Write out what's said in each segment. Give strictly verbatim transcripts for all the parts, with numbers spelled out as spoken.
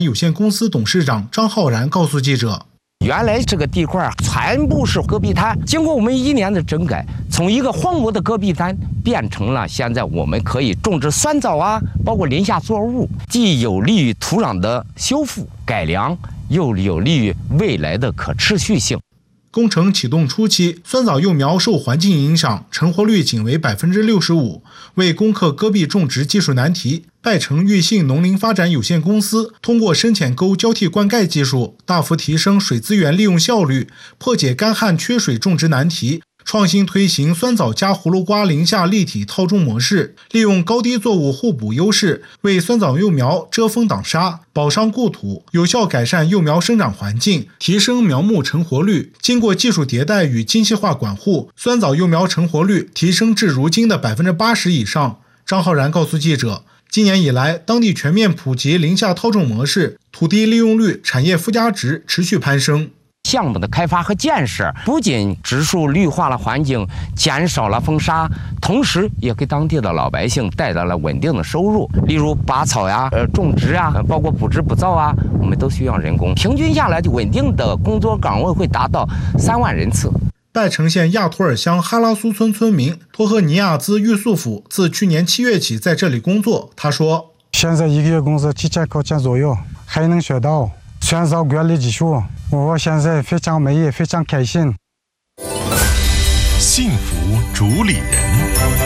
有限公司董事长张浩然告诉记者， 原来这个地块全部是戈壁滩，经过我们一年的整改，从一个荒芜的戈壁滩变成了现在我们可以种植酸枣啊，包括林下作物，既有利于土壤的修复改良，又有利于未来的可持续性。 工程启动初期，酸枣幼苗受环境影响，成活率仅为 百分之六十五。 为攻克戈壁种植技术难题，拜城育信农林发展有限公司通过深浅沟交替灌溉技术，大幅提升水资源利用效率，破解干旱缺水种植难题，创新推行酸枣加葫芦瓜林下立体套种模式，利用高低作物互补优势，为酸枣幼苗遮风挡沙，保墒固土，有效改善幼苗生长环境，提升苗木成活率。经过技术迭代与精细化管护，酸枣幼苗成活率提升至如今的 百分之八十 以上。张浩然告诉记者，今年以来，当地全面普及林下套种模式，土地利用率、产业附加值持续攀升。 项目的开发和建设不仅植树绿化了环境，减少了风沙，同时也给当地的老百姓带来了稳定的收入。例如拔草呀、呃种植啊，包括补植补造啊，我们都需要人工。平均下来，就稳定的工作岗位会达到三万人次。 拜城县亚图尔乡哈拉苏村村民托赫尼亚兹玉素甫自去年七月起在这里工作。他说：“ 现在一个月工资七千块钱左右，还能学到酸枣管理技术。我现在非常满意，非常开心。” 幸福主理人。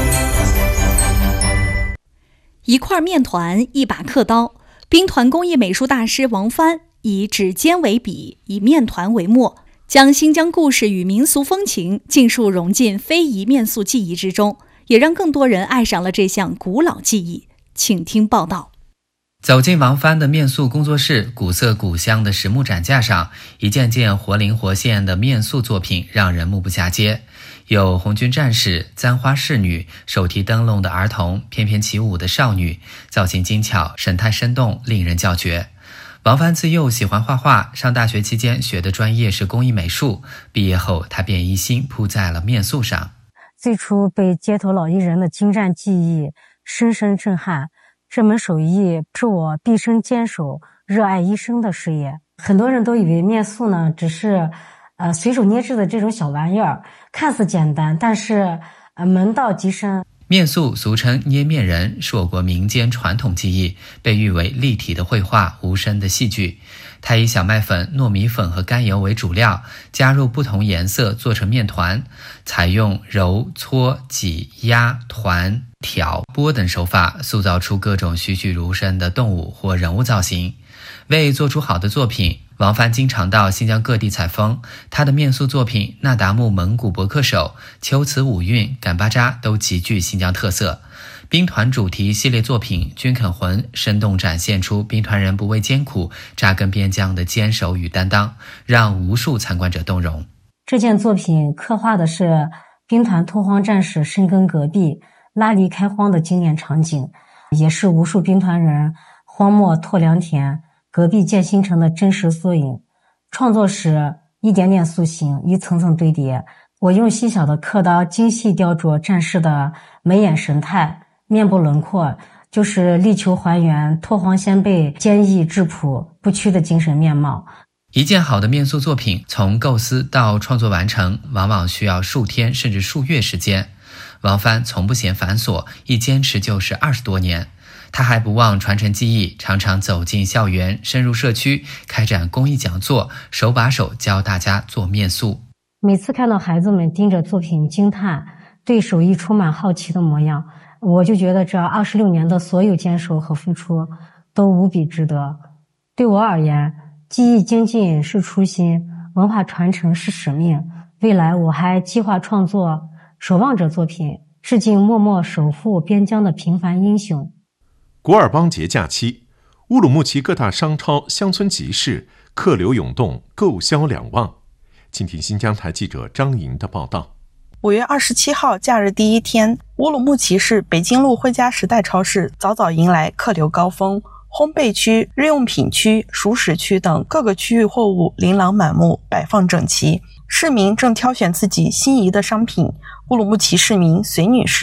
一块面团，一把刻刀。兵团工艺美术大师王帆以指尖为笔，以面团为墨，将新疆故事与民俗风情尽数融进非遗面塑技艺之中，也让更多人爱上了这项古老技艺。请听报道。 走进王帆的面塑工作室，古色古香的实木展架上，一件件活灵活现的面塑作品让人目不暇接。有红军战士、簪花仕女、手提灯笼的儿童、翩翩起舞的少女，造型精巧，神态生动，令人叫绝。王帆自幼喜欢画画，上大学期间学的专业是工艺美术，毕业后他便一心扑在了面塑上。 最初被街头老艺人的精湛技艺深深震撼，这门手艺是我毕生坚守、热爱一生的事业。很多人都以为面塑呢只是呃随手捏制的这种小玩意儿，看似简单，但是呃门道极深。 面塑俗称捏面人，是我国民间传统技艺，被誉为立体的绘画、无声的戏剧。它以小麦粉、糯米粉和甘油为主料，加入不同颜色做成面团，采用揉、搓、挤、压、团、挑、拨等手法，塑造出各种栩栩如生的动物或人物造型。为做出好的作品，王帆经常到新疆各地采风，他的面塑作品《那达慕蒙古博克手》、秋瓷五韵、赶巴扎都极具新疆特色。兵团主题系列作品《军肯魂》生动展现出兵团人不畏艰苦、扎根边疆的坚守与担当，让无数参观者动容。 这件作品刻画的是兵团拓荒战士深耕戈壁、拉犁开荒的经典场景，也是无数兵团人荒漠拓良田、戈壁建新城的真实缩影。创作时一点点塑形，一层层堆叠，我用细小的刻刀精细雕琢战士的眉眼神态、面部轮廓，就是力求还原拓荒先辈坚毅质朴不屈的精神面貌。 一件好的面塑作品，从构思到创作完成，往往需要数天甚至数月时间。王帆从不嫌繁琐，一坚持就是二十多年。他还不忘传承技艺，常常走进校园，深入社区，开展公益讲座，手把手教大家做面塑。 每次看到孩子们盯着作品惊叹，对手艺充满好奇的模样，我就觉得这二十六年的所有坚守和付出都无比值得。对我而言，技艺精进是初心，文化传承是使命。未来我还计划创作守望者作品，致敬默默守护边疆的平凡英雄。 古尔邦节假期，乌鲁木齐各大商超、乡村集市客流涌动，购销两旺。请听新疆台记者张莹的报道。 五月二十七号假日第一天，乌鲁木齐市北京路汇佳时代超市早早迎来客流高峰，烘焙区、日用品区、熟食区等各个区域货物琳琅满目，摆放整齐。市民正挑选自己心仪的商品。乌鲁木齐市民隋女士：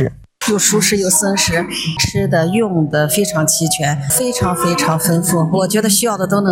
有熟食有生食，吃的用的非常齐全，非常非常丰富，我觉得需要的都能